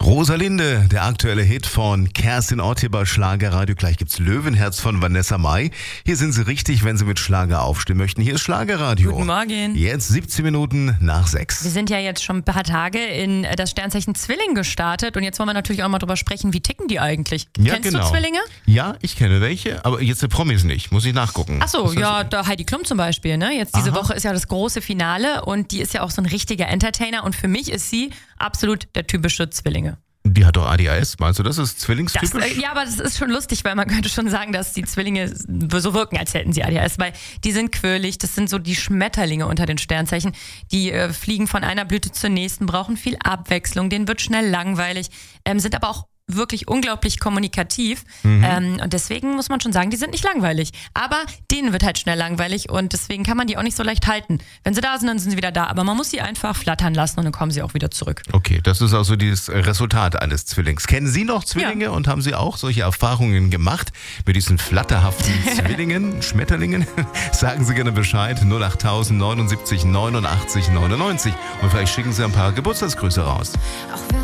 Rosalinde, der aktuelle Hit von Kerstin Ott bei Schlagerradio. Gleich gibt's Löwenherz von Vanessa Mai. Hier sind Sie richtig, wenn Sie mit Schlager aufstehen möchten. Hier ist Schlagerradio. Guten Morgen. Jetzt 17 Minuten nach 6. Wir sind ja jetzt schon ein paar Tage in das Sternzeichen Zwilling gestartet und jetzt wollen wir natürlich auch mal drüber sprechen, wie ticken die eigentlich? Ja, Kennst genau. du Zwillinge? Ja, ich kenne welche, aber jetzt der Promis nicht. Muss ich nachgucken. Achso, ja, da Heidi Klum zum Beispiel. Ne? Jetzt diese Woche ist ja das große Finale und die ist ja auch so ein richtiger Entertainer und für mich ist sie absolut der typische Zwillinge. Die hat doch ADHS, meinst du, das ist zwillingstypisch? Ja, aber das ist schon lustig, weil man könnte schon sagen, dass die Zwillinge so wirken, als hätten sie ADHS, weil die sind quirlig, das sind so die Schmetterlinge unter den Sternzeichen, die fliegen von einer Blüte zur nächsten, brauchen viel Abwechslung, denen wird schnell langweilig, sind aber auch wirklich unglaublich kommunikativ und deswegen muss man schon sagen, die sind nicht langweilig, aber denen wird halt schnell langweilig und deswegen kann man die auch nicht so leicht halten. Wenn sie da sind, dann sind sie wieder da, aber man muss sie einfach flattern lassen und dann kommen sie auch wieder zurück. Okay, das ist also dieses Resultat eines Zwillings. Kennen Sie noch Zwillinge und haben Sie auch solche Erfahrungen gemacht mit diesen flatterhaften Zwillingen, Schmetterlingen? Sagen Sie gerne Bescheid, 08000 79 89 99 und vielleicht schicken Sie ein paar Geburtstagsgrüße raus.